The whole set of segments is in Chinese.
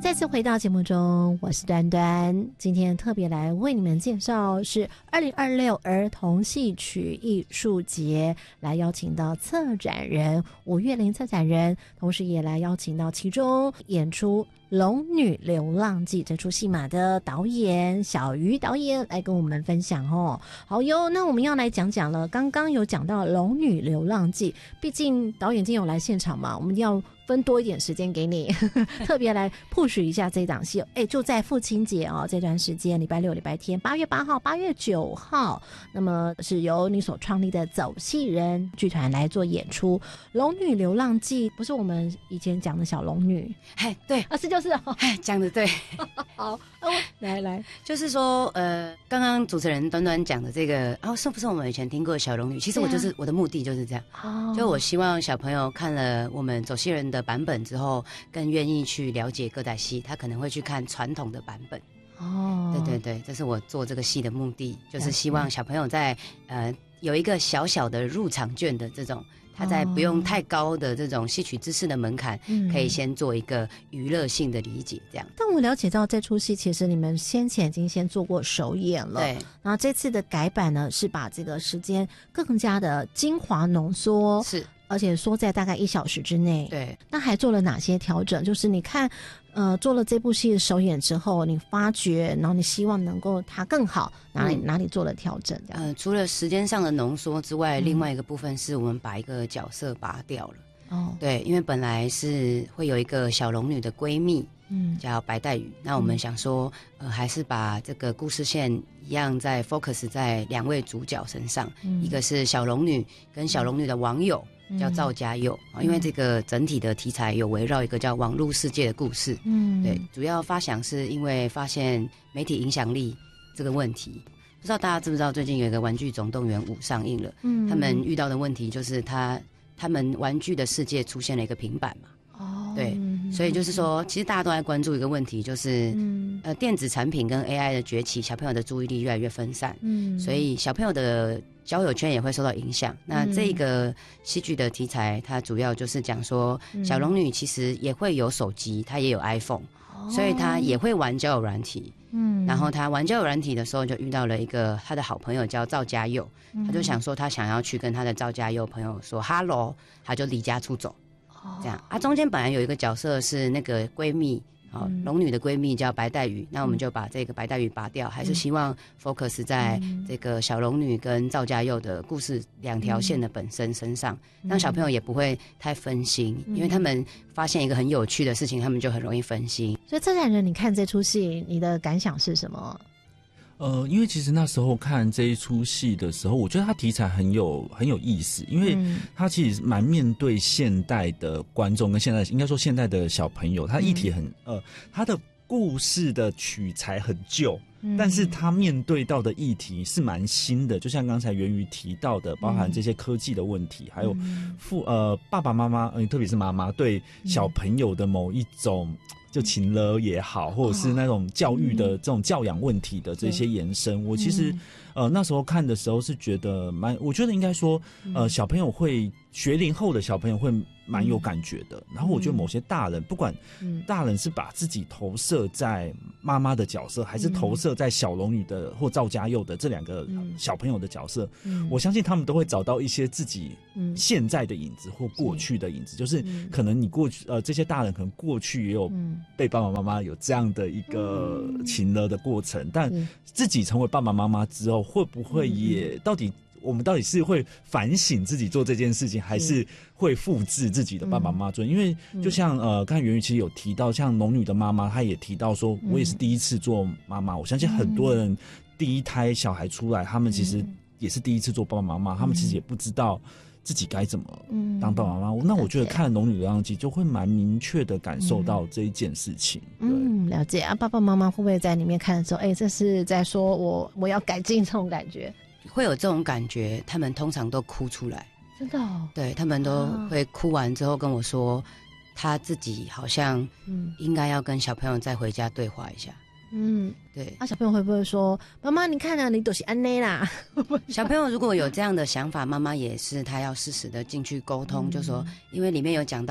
再次回到节目中，我是端端。今天特别来为你们介绍是2026儿童戏曲艺术节，来邀请到策展人吴月玲策展人，同时也来邀请到其中演出《龙女流浪记》这出戏码的导演小鱼导演来跟我们分享哦。好哟，那我们要来讲讲了。刚刚有讲到《龙女流浪记》，毕竟导演今天有来现场嘛，我们要分多一点时间给你特别来 push 一下这档戏。就在父亲节哦这段时间，礼拜六礼拜天8月8号8月9号，那么是由你所创立的走戏人剧团来做演出。龙女流浪记不是我们以前讲的小龙女？ 对啊，就是哦， 讲的对好，来就是说刚刚主持人端端讲的这个是不是我们以前听过的小龙女？其实我就是我的目的就是这样，就我希望小朋友看了我们走戏人的版本之后，更愿意去了解歌仔戏，他可能会去看传统的版本。对，这是我做这个戏的目的，就是希望小朋友在有一个小小的入场券的这种，他在不用太高的这种戏曲知识的门槛，可以先做一个娱乐性的理解这样。 但我了解到这出戏其实你们先前已经先做过首演了，对，然后这次的改版呢是把这个时间更加的精华浓缩，是，而且缩在大概1小时之内。对，那还做了哪些调整？就是你看做了这部戏的首演之后，你发觉，然后你希望能够它更好，哪里做了调整这样？除了时间上的浓缩之外，另外一个部分是我们把一个角色拔掉了。对，因为本来是会有一个小龙女的闺蜜，叫白带雨。那我们想说，还是把这个故事线一样在 focus 在2位主角身上，一个是小龙女跟小龙女的网友。叫赵家佑，因为这个整体的题材有围绕一个叫网络世界的故事。对，主要发想是因为发现媒体影响力这个问题。不知道大家知不知道，最近有一个《玩具总动员5》上映了，他们遇到的问题就是他们玩具的世界出现了一个平板嘛。对，所以就是说，其实大家都在关注一个问题，就是电子产品跟 AI 的崛起，小朋友的注意力越来越分散，所以小朋友的交友圈也会受到影响。那这个戏剧的题材，它主要就是讲说，小龙女其实也会有手机，她也有 iPhone，所以她也会玩交友软体。然后她玩交友软体的时候，就遇到了一个她的好朋友叫赵家佑，她就想说，她想要去跟她的赵家佑朋友说 hello， 她就离家出走。这样中间本来有一个角色是那个闺蜜，龙女的闺蜜叫白带雨，那我们就把这个白带雨拔掉，还是希望 focus 在这个小龙女跟赵家佑的故事2条线的本身身上，让小朋友也不会太分心，因为他们发现一个很有趣的事情，他们就很容易分心。 所以策展人，你看这出戏，你的感想是什么？ 因为其实那时候看这一出戏的时候，我觉得它题材很有意思，因为它其实蛮面对现代的观众跟现在应该说现代的小朋友，它议题很它的故事的取材很旧，但是他面对到的议题是蛮新的，就像刚才元瑜提到的，包含这些科技的问题，还有爸爸妈妈，特别是妈妈对小朋友的某一种就情勒也好，或者是那种教育的这种教养问题的这些延伸，我其实那时候看的时候是觉得我觉得应该说小朋友会学龄后的小朋友会蛮有感觉的。然后我觉得某些大人，不管大人是把自己投射在妈妈的角色，还是投射在小龙女的或赵家佑的这2个小朋友的角色，我相信他们都会找到一些自己现在的影子或过去的影子，就是可能你过去这些大人可能过去也有被爸爸妈妈有这样的一个情勒的过程，但自己成为爸爸妈妈之后，会不会也我们到底是会反省自己做这件事情，还是会复制自己的爸爸妈妈做？因为就像刚才元瑜其实有提到，像龙女的妈妈，她也提到说，我也是第一次做妈妈。我相信很多人第一胎小孩出来，他们其实也是第一次做爸爸妈妈，他们其实也不知道自己该怎么当爸爸妈妈。那我觉得看《龙女流浪记》就会蛮明确的感受到这一件事情。 了解啊。爸爸妈妈会不会在里面看的时候，这是在说我要改进这种感觉？ 会有这种感觉，他们通常都哭出来。 真的对，他们都会哭完之后跟我说，他自己好像应该要跟小朋友再回家对话一下。对。 小朋友会不会说，妈妈你看啊，你都是安内啦？ 小朋友如果有这样的想法，妈妈也是他要适时的进去沟通，就说因为里面有讲到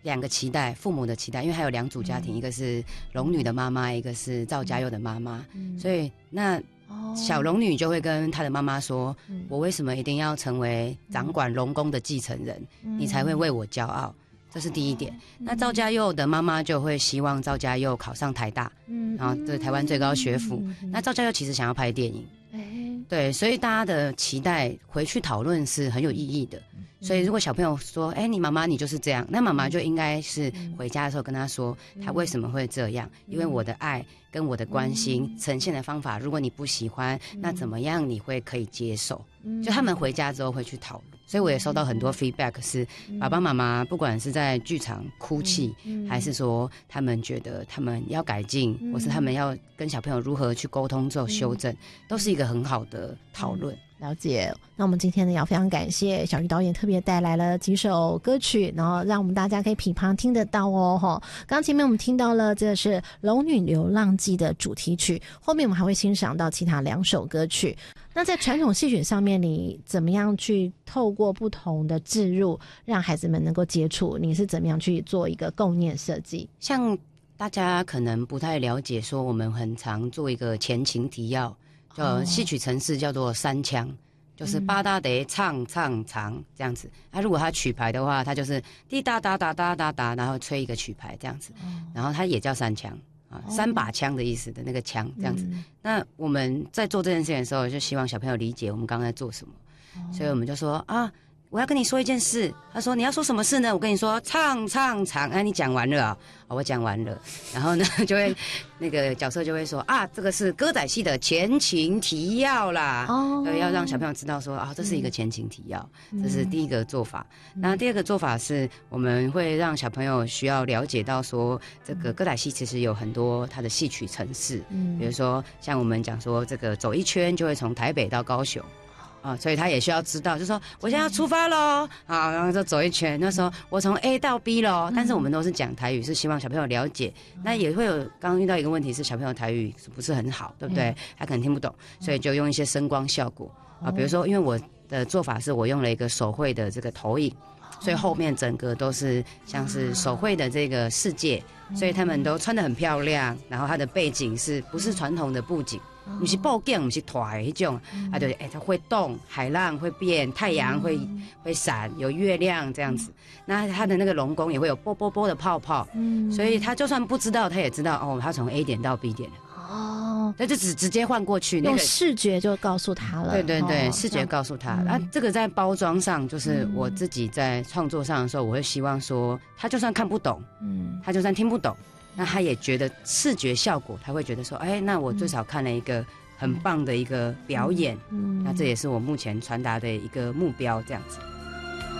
两个期待，父母的期待，因为还有2组家庭，一个是龙女的妈妈，一个是赵家佑的妈妈，所以那小龙女就会跟她的妈妈说，我为什么一定要成为掌管龙宫的继承人，你才会为我骄傲，这是第一点。那赵家佑的妈妈就会希望赵家佑考上台大，然后这是台湾最高学府。那赵家佑其实想要拍电影，对，所以大家的期待回去讨论是很有意义的。所以如果小朋友说，你妈妈你就是这样，那妈妈就应该是回家的时候跟他说，他为什么会这样？因为我的爱跟我的关心呈现的方法，如果你不喜欢，那怎么样你会可以接受？就他们回家之后会去讨论。所以我也收到很多 feedback， 是爸爸妈妈不管是在剧场哭泣，还是说他们觉得他们要改进，或是他们要跟小朋友如何去沟通之后修正，都是一个很好的讨论。 了解。那我们今天呢，也非常感谢小鱼导演特别带来了几首歌曲，然后让我们大家可以品旁听得到哦。刚前面我们听到了这是《龙女流浪记》的主题曲，后面我们还会欣赏到其他2首歌曲。那在传统戏曲上面，你怎么样去透过不同的置入，让孩子们能够接触？你是怎么样去做一个构念设计？ 像大家可能不太了解，说我们很常做一个前情提要，叫戏曲程式叫做3腔，就是八大得唱唱唱这样子。如果他曲牌的话，他就是滴答答答答答答，然后吹一个曲牌这样子，然后他也叫3腔。3把枪的意思的那个枪这样子。那我们在做这件事情的时候，就希望小朋友理解我们刚刚在做什么，所以我们就说我要跟你说一件事。他说你要说什么事呢？我跟你说唱唱唱。你讲完了啊？我讲完了。然后呢，就会那个角色就会说这个是歌仔戏的前情提要啦。对，要让小朋友知道说这是一个前情提要，这是第一个做法。那第二个做法是我们会让小朋友需要了解到说，这个歌仔戏其实有很多它的戏曲程式，比如说像我们讲说这个走一圈就会从台北到高雄。所以他也需要知道，就说我现在要出发咯，然后就走一圈。那时候我从 A 到 B 咯，但是我们都是讲台语，是希望小朋友了解。那也会有刚刚遇到一个问题是小朋友台语不是很好，对不对？他可能听不懂，所以就用一些声光效果比如说因为我的做法是我用了一个手绘的这个投影，所以后面整个都是像是手绘的这个世界，所以他们都穿得很漂亮，然后它的背景是不是传统的布景？不是布景，不是团那种就是它会动，海浪会变，太阳会闪，有月亮这样子。那它的那个龙宫也会有啵啵啵的泡泡，所以他就算不知道，他也知道他从 A 点到 B 点了。那就直接换过去， 用视觉就告诉他了。 对对对，视觉告诉他。这个在包装上，就是我自己在创作上的时候，我会希望说，他就算看不懂，他就算听不懂。那他也觉得视觉效果，他会觉得说，那我最少看了一个很棒的一个表演，那这也是我目前传达的一个目标，这样子。